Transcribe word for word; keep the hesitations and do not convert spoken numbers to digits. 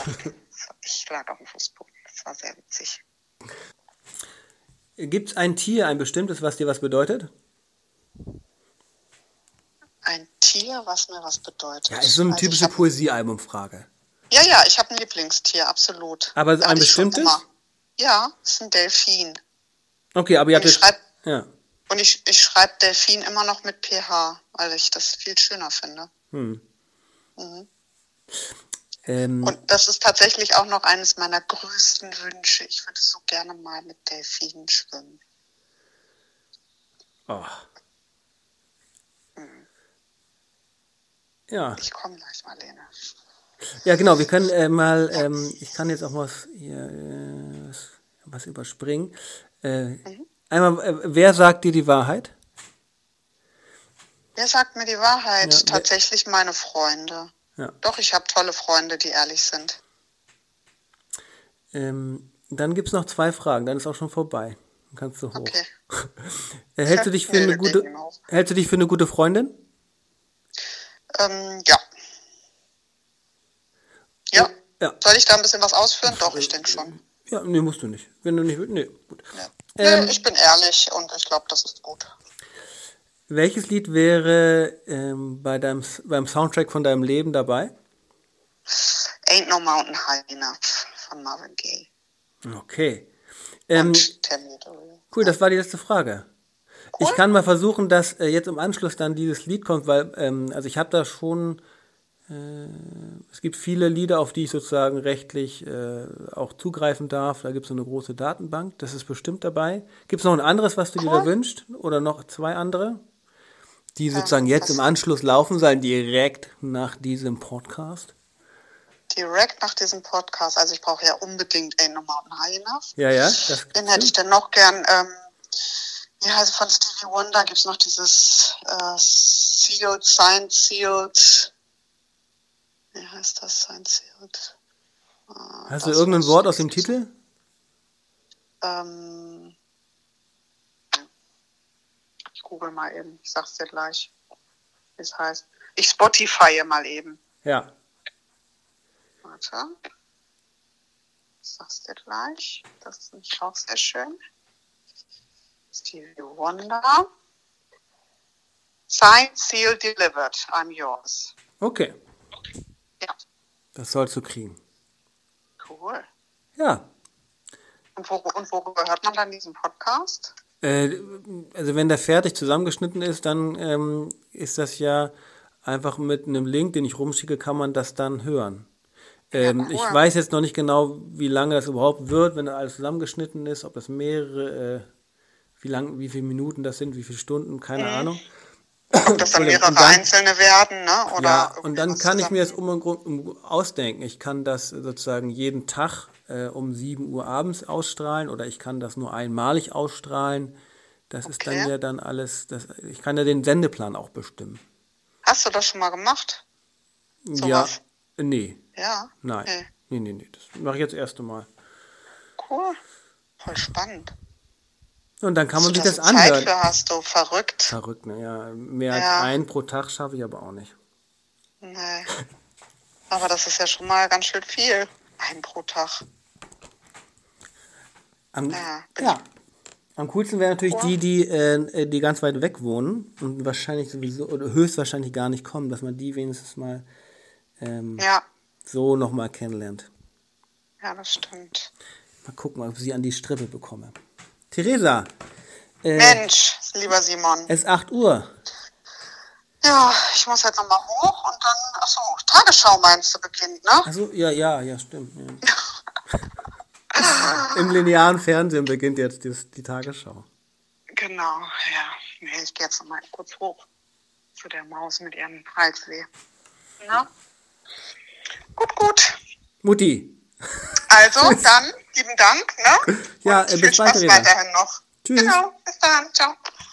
Ich lag auf dem Fußboden. Das war sehr witzig. Gibt es ein Tier, ein bestimmtes, was dir was bedeutet? Ein Tier, was mir was bedeutet. Ja, ist so eine Also typische ich hab, Poesiealbum-Frage. Ja, ja, ich habe ein Lieblingstier, absolut. Aber ein Hatte ich schon bestimmtes? immer. Ja, das ist ein Delfin. Okay, aber ihr Und habt ich schreibe ja. und ich, ich schreib Delfin immer noch mit P H, weil ich das viel schöner finde. Hm. Mhm. Ähm, Und das ist tatsächlich auch noch eines meiner größten Wünsche. Ich würde so gerne mal mit Delfinen schwimmen. oh. Mhm. Ja. Ich komme gleich, Marlene. Ja, genau, wir können äh, mal, ähm, ich kann jetzt auch was hier äh, was, was überspringen. Äh, Mhm. Einmal, äh, wer sagt dir die Wahrheit? Wer sagt mir die Wahrheit? Ja, wer- Tatsächlich meine Freunde. Ja. Doch, ich habe tolle Freunde, die ehrlich sind. Ähm, dann gibt es noch zwei Fragen, dann ist auch schon vorbei. Dann kannst du hoch. Okay. Äh, hältst du dich für Nee, eine da geh ich gute, nicht mehr hoch. hältst du dich für eine gute Freundin? Ähm, ja. Ja. Ja. Soll ich da ein bisschen was ausführen? Doch, ich denke schon. Ja, nee, musst du nicht. Wenn du nicht willst, nee, gut. Ja. Ähm, Nee, ich bin ehrlich und ich glaube, das ist gut. Welches Lied wäre ähm, bei deinem, beim Soundtrack von deinem Leben dabei? Ain't No Mountain High Enough von Marvin Gaye. Okay. Ähm, Und Tell Me the Real. cool, das war die letzte Frage. Cool. Ich kann mal versuchen, dass äh, jetzt im Anschluss dann dieses Lied kommt, weil, ähm, also ich habe da schon, äh, es gibt viele Lieder, auf die ich sozusagen rechtlich äh, auch zugreifen darf. Da gibt es so eine große Datenbank, das ist bestimmt dabei. Gibt es noch ein anderes, was du dir da Cool. wünschst? Oder noch zwei andere, die Ähm, sozusagen jetzt im was- Anschluss laufen sollen, direkt nach diesem Podcast? Direkt nach diesem Podcast. Also ich brauche ja unbedingt Ain't No Mountain High Enough. Ja, ja, das Den hätte ich dann noch gern, ähm, wie heißt von Stevie Wonder, gibt es noch dieses äh, Sealed, Signed, Sealed. Wie heißt das? Signed, Sealed. Äh, Hast du das irgendein muss- Wort aus dem Titel? Ähm, ich google mal eben, ich sag's dir gleich, wie es heißt. Ich Spotify mal eben. Ja. Warte. Ich sag's dir gleich. Das ist nämlich auch sehr schön. Stevie Wonder. Signed, sealed, delivered. I'm yours. Okay. Ja, Das sollst du kriegen. cool. Ja. Und, wo, und worüber hört man dann diesen Podcast? Äh, also wenn der fertig zusammengeschnitten ist, dann ähm, ist das ja einfach mit einem Link, den ich rumschicke, kann man das dann hören. Ähm, Ja, cool. Ich weiß jetzt noch nicht genau, wie lange das überhaupt wird, wenn das alles zusammengeschnitten ist, ob das mehrere, äh, wie lang, wie viele Minuten das sind, wie viele Stunden, keine Mhm. Ahnung. Ob das dann mehrere Und dann- einzelne werden, ne? Oder Ja, und irgendwie dann was kann ich mir das zusammen- um und grund um, ausdenken. Ich kann das sozusagen jeden Tag äh, um sieben Uhr abends ausstrahlen oder ich kann das nur einmalig ausstrahlen. Das ist dann Okay. ja dann alles, das, ich kann ja den Sendeplan auch bestimmen. Hast du das schon mal gemacht? Ja, Sowas? nee, Ja. nein, Okay. nee, nee, nee, das mache ich jetzt das erste Mal. Cool. Voll spannend. Und dann kann man sich Dass das du Zeit anhören. für hast, du verrückt. Verrückt, ne? Ja, mehr Ja. als ein pro Tag schaffe ich aber auch nicht. Nee. Aber das ist ja schon mal ganz schön viel. Ein pro Tag. Am, Ja, bin ja. Am coolsten wären natürlich Cool. die, die, äh, die ganz weit weg wohnen und wahrscheinlich sowieso oder höchstwahrscheinlich gar nicht kommen, dass man die wenigstens mal ähm, Ja, so nochmal kennenlernt. ja, das stimmt. Mal gucken, ob ich sie an die Strippe bekomme. Theresa, äh, Mensch, lieber Simon. es ist acht Uhr. Ja, ich muss jetzt nochmal hoch und dann, achso, Tagesschau meinst du beginnt, ne? Achso, ja, ja, ja, stimmt. Ja. Im linearen Fernsehen beginnt jetzt die, die Tagesschau. Genau, ja. Nee, ich gehe jetzt nochmal kurz hoch zu der Maus mit ihrem Halsweh. Na? Gut, gut. Mutti. Also, dann, lieben Dank, ne? Ja, Und äh, viel bis bald, Spaß Theresa. weiterhin noch. Tschüss. Genau, bis dann, ciao.